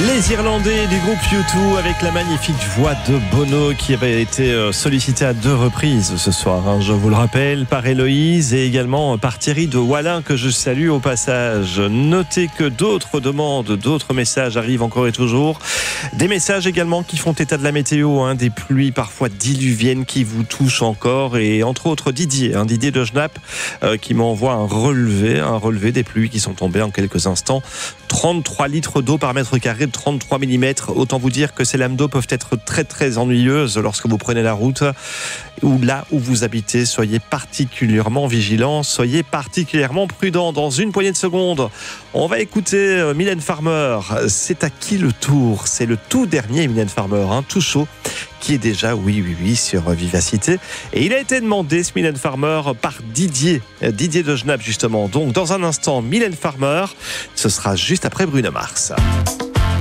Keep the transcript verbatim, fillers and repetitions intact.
Les Irlandais du groupe U deux avec la magnifique voix de Bono qui avait été sollicité à deux reprises ce soir, hein, je vous le rappelle, par Héloïse et également par Thierry de Wallin que je salue au passage. Notez que d'autres demandes, d'autres messages arrivent encore et toujours. Des messages également qui font état de la météo, hein, des pluies parfois diluviennes qui vous touchent encore et entre autres Didier, hein, Didier de Genappe euh, qui m'envoie un relevé, un relevé des pluies qui sont tombées en quelques instants. trente-trois litres d'eau par mètre carré, trente-trois millimètres. Autant vous dire que ces lames d'eau peuvent être très très ennuyeuses lorsque vous prenez la route ou là où vous habitez. Soyez particulièrement vigilants, soyez particulièrement prudents. Dans une poignée de secondes, on va écouter Mylène Farmer. C'est à qui le tour? C'est le tout dernier Mylène Farmer, hein, tout chaud, qui est déjà, oui, oui, oui, sur Vivacité. Et il a été demandé, ce Mylène Farmer, par Didier, Didier de Genappe, justement. Donc, dans un instant, Mylène Farmer, ce sera juste après Bruno Mars.